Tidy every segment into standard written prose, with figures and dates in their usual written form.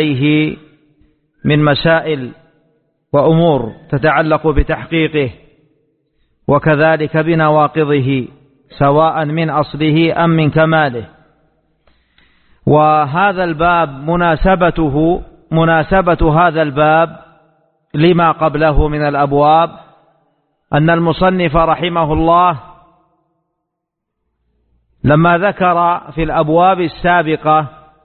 عليه من مسائل وأمور تتعلق بتحقيقه، وكذلك بنواقضه سواء من أصله أم من كماله. وهذا الباب مناسبة هذا الباب لما قبله من الأبواب أن المصنف رحمه الله لما ذكر في الأبواب السابقة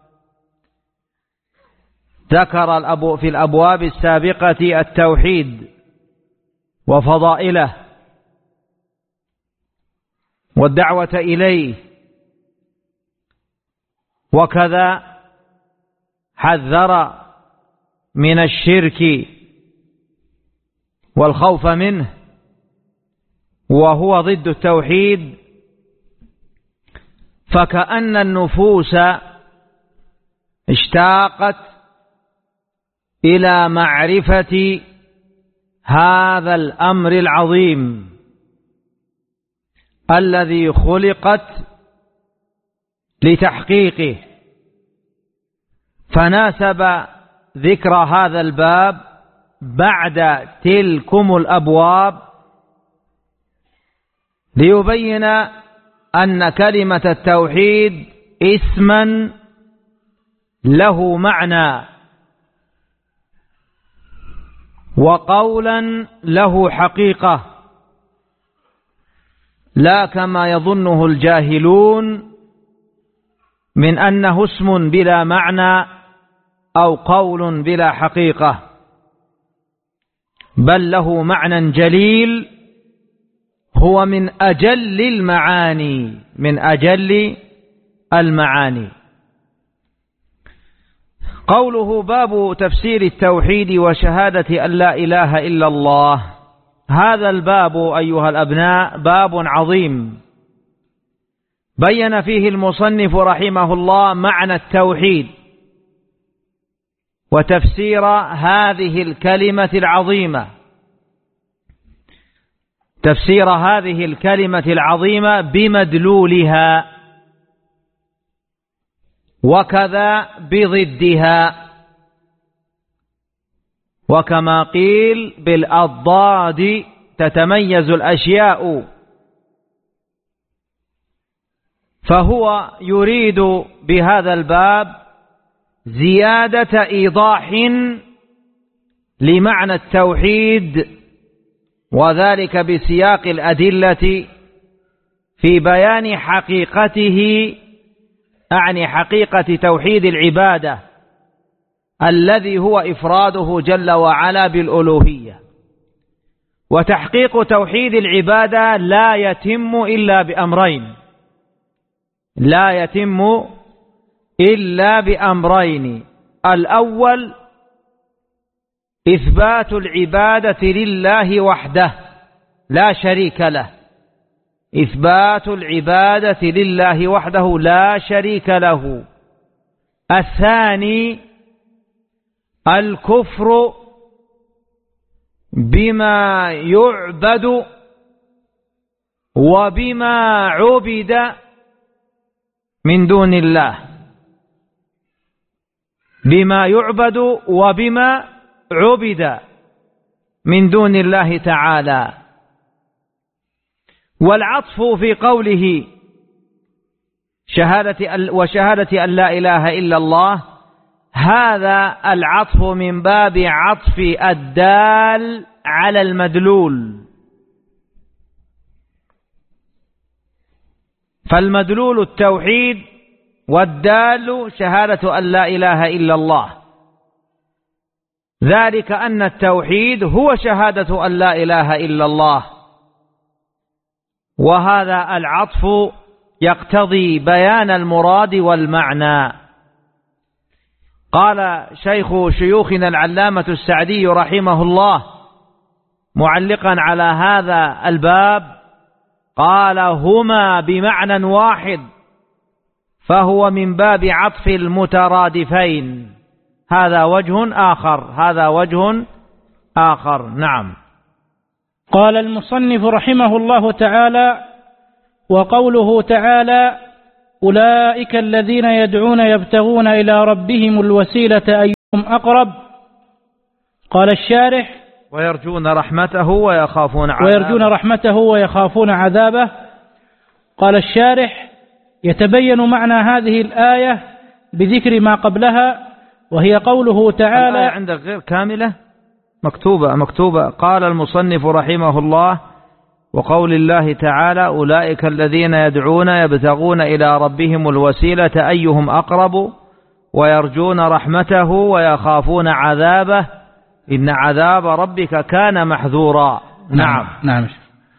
في الأبواب السابقة التوحيد وفضائله والدعوة إليه، وكذا حذر من الشرك والخوف منه وهو ضد التوحيد، فكأن النفوس اشتاقت إلى معرفة هذا الأمر العظيم الذي خلقت لتحقيقه، فناسب ذكر هذا الباب بعد تلكم الأبواب ليبين أن كلمة التوحيد اسما له معنى وقولا له حقيقة، لا كما يظنه الجاهلون من أنه اسم بلا معنى أو قول بلا حقيقة، بل له معنى جليل هو من أجل المعاني. قوله باب تفسير التوحيد وشهادة أن لا إله إلا الله، هذا الباب أيها الأبناء باب عظيم بين فيه المصنف رحمه الله معنى التوحيد وتفسير هذه الكلمة العظيمة بمدلولها، وكذا بضدها، وكما قيل بالأضداد تتميز الأشياء. فهو يريد بهذا الباب زيادة إيضاح لمعنى التوحيد، وذلك بسياق الأدلة في بيان حقيقته، أعني حقيقة توحيد العبادة الذي هو إفراده جل وعلا بالألوهية. وتحقيق توحيد العبادة لا يتم إلا بأمرين: الأول إثبات العبادة لله وحده لا شريك له، إثبات العبادة لله وحده لا شريك له. الثاني الكفر بما يعبد وبما عبد من دون الله، بما يعبد وبما عبد من دون الله تعالى. والعطف في قوله وشهادة أن لا إله إلا الله، هذا العطف من باب عطف الدال على المدلول، فالمدلول التوحيد والدال شهادة أن لا إله إلا الله، ذلك أن التوحيد هو شهادة أن لا إله إلا الله. وهذا العطف يقتضي بيان المراد والمعنى. قال شيوخنا العلامة السعدي رحمه الله معلقا على هذا الباب، قال: هما بمعنى واحد، فهو من باب عطف المترادفين. هذا وجه آخر. نعم. قال المصنف رحمه الله تعالى: وقوله تعالى: أولئك الذين يدعون يبتغون إلى ربهم الوسيلة أقرب. قال الشارح: ويرجون رحمته ويخافون عذابه. قال الشارح: يتبين معنى هذه الآية بذكر ما قبلها، وهي قوله تعالى. الآية عندك غير كاملة، مكتوبة. قال المصنف رحمه الله: وقول الله تعالى: أولئك الذين يدعون يبتغون إلى ربهم الوسيلة أيهم أقرب ويرجون رحمته ويخافون عذابه إن عذاب ربك كان محذورا. نعم.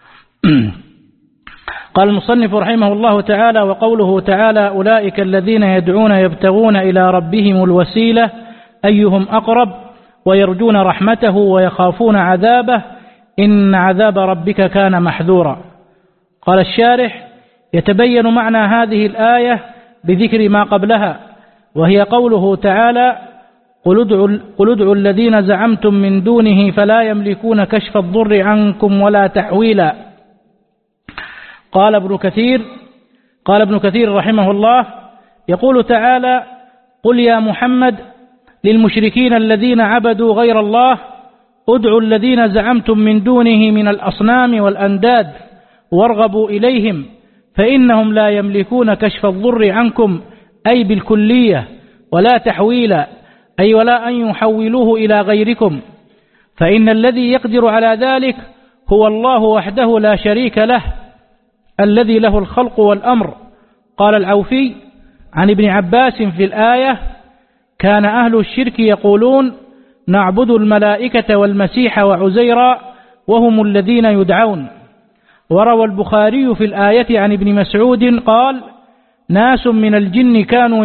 قال المصنف رحمه الله تعالى: وقوله تعالى: أولئك الذين يدعون يبتغون إلى ربهم الوسيلة أيهم أقرب ويرجون رحمته ويخافون عذابه إن عذاب ربك كان محذورا. قال الشارح: يتبين معنى هذه الآية بذكر ما قبلها، وهي قوله تعالى: قل ادعوا الذين زعمتم من دونه فلا يملكون كشف الضر عنكم ولا تحويلا. قال ابن كثير رحمه الله: يقول تعالى: قل يا محمد للمشركين الذين عبدوا غير الله ادعوا الذين زعمتم من دونه من الأصنام والأنداد وارغبوا إليهم فإنهم لا يملكون كشف الضر عنكم أي بالكلية ولا تحويلا أي ولا أن يحولوه إلى غيركم، فإن الذي يقدر على ذلك هو الله وحده لا شريك له الذي له الخلق والأمر. قال العوفي عن ابن عباس في الآية: كان أهل الشرك يقولون نعبد الملائكة والمسيح وعزيرا وهم الذين يدعون. وروى البخاري في الآية عن ابن مسعود قال: ناس من الجن كانوا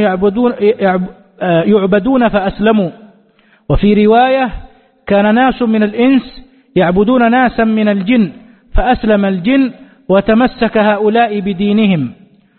يعبدون فأسلموا. وفي رواية: كان ناس من الإنس يعبدون ناسا من الجن فأسلم الجن وتمسك هؤلاء بدينهم.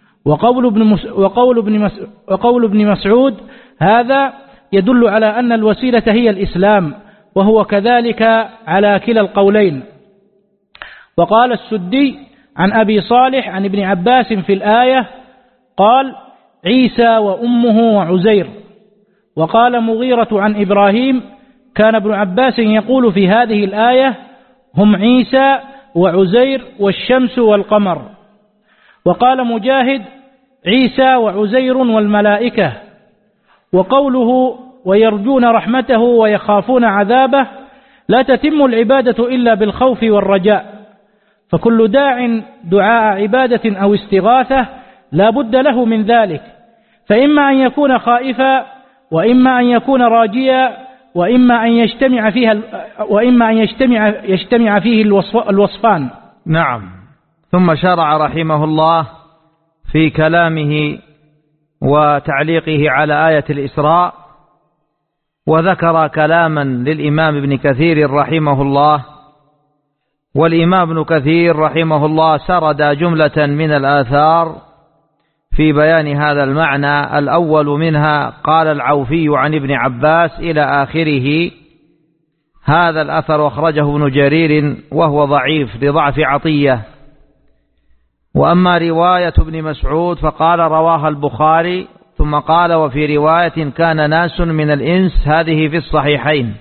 وقول ابن مسعود هذا يدل على أن الوسيلة هي الإسلام، وهو كذلك على كلا القولين. وقال السدي عن أبي صالح عن ابن عباس في الآية قال: عيسى وأمه وعزير. وقال مغيرة عن إبراهيم: كان ابن عباس يقول في هذه الآية: هم عيسى وعزير والشمس والقمر. وقال مجاهد: عيسى وعزير والملائكة. وقوله ويرجون رحمته ويخافون عذابه لا تتم العبادة إلا بالخوف والرجاء، فكل داع دعاء عبادة أو استغاثة لا بد له من ذلك، فإما أن يكون خائفا وإما أن يكون راجيا وإما أن يجتمع فيه الوصفان. نعم. ثم شرع رحمه الله في كلامه وتعليقه على آية الإسراء، وذكر كلاما للإمام ابن كثير رحمه الله. والإمام ابن كثير رحمه الله سرد جملة من الآثار في بيان هذا المعنى. الأول منها قال العوفي عن ابن عباس إلى آخره. هذا الأثر أخرجه ابن جرير وهو ضعيف لضعف عطية. وأما رواية ابن مسعود فقال رواها البخاري، ثم قال وفي رواية كان ناس من الإنس، هذه في الصحيحين.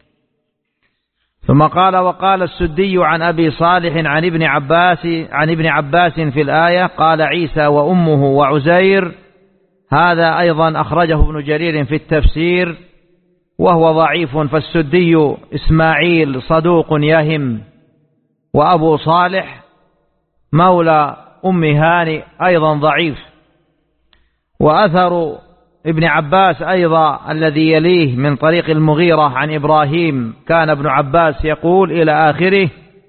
ثم قال وقال السدي عن أبي صالح عن ابن عباس في الآية قال عيسى وأمه وعزير، هذا أيضا أخرجه ابن جرير في التفسير وهو ضعيف. فالسدي إسماعيل صدوق يهم، وأبو صالح مولى أم هاني أيضا ضعيف. وأثر ابن عباس أيضا الذي يليه من طريق المغيرة عن إبراهيم كان ابن عباس يقول إلى آخره،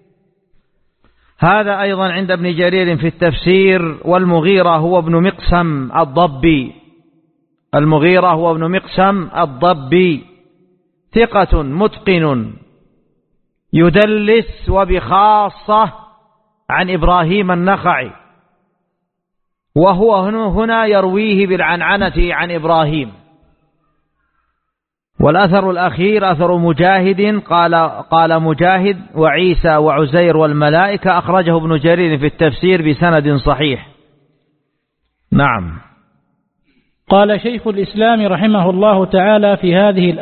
هذا أيضا عند ابن جرير في التفسير. والمغيرة هو ابن مقسم الضبي، المغيرة هو ابن مقسم الضبي، ثقة متقن يدلس وبخاصة عن إبراهيم النخعي، وهو هنا يرويه بالعنعنة عن إبراهيم. والأثر الأخير أثر مجاهد قال مجاهد وعيسى وعزير والملائكة، أخرجه ابن جرير في التفسير بسند صحيح. نعم. قال شيخ الإسلام رحمه الله تعالى في هذه